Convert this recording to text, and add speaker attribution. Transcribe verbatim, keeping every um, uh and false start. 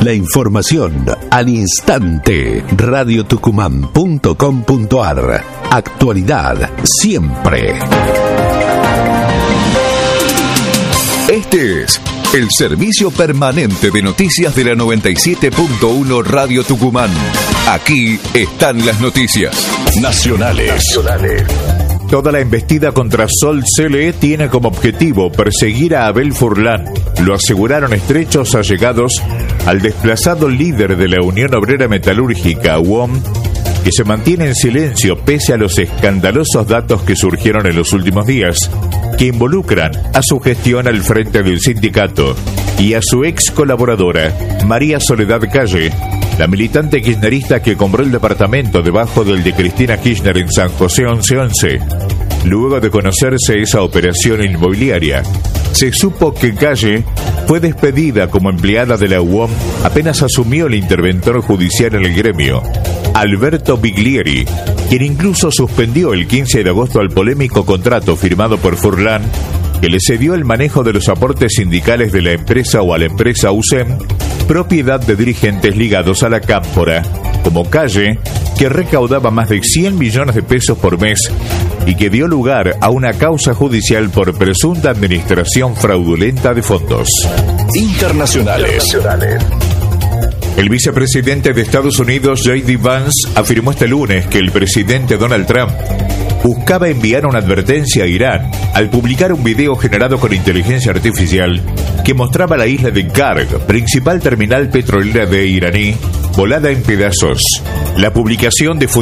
Speaker 1: La información al instante. radio tucumán punto com punto ar. Actualidad siempre.
Speaker 2: Este es el servicio permanente de noticias de la noventa y siete punto uno Radio Tucumán. Aquí están las noticias nacionales. Nacionales.
Speaker 3: Toda la embestida contra Sol C L E tiene como objetivo perseguir a Abel Furlan. Lo aseguraron estrechos allegados al desplazado líder de la Unión Obrera Metalúrgica, U O M, que se mantiene en silencio pese a los escandalosos datos que surgieron en los últimos días, que involucran a su gestión al frente del sindicato y a su ex colaboradora, María Soledad Calle, la militante kirchnerista que compró el departamento debajo del de Cristina Kirchner en San José once once. Luego de conocerse esa operación inmobiliaria, se supo que Calle fue despedida como empleada de la U O M apenas asumió el interventor judicial en el gremio, Alberto Biglieri, quien incluso suspendió el quince de agosto el polémico contrato firmado por Furlan, que le cedió el manejo de los aportes sindicales de la empresa o a la empresa U S E M, propiedad de dirigentes ligados a la Cámpora, como Calle, que recaudaba más de cien millones de pesos por mes y que dio lugar a una causa judicial por presunta administración fraudulenta de fondos.
Speaker 2: Internacionales. Internacionales.
Speaker 3: El vicepresidente de Estados Unidos, J D Vance, afirmó este lunes que el presidente Donald Trump buscaba enviar una advertencia a Irán al publicar un video generado con inteligencia artificial que mostraba la isla de Karg, principal terminal petrolera de iraní, volada en pedazos. La publicación de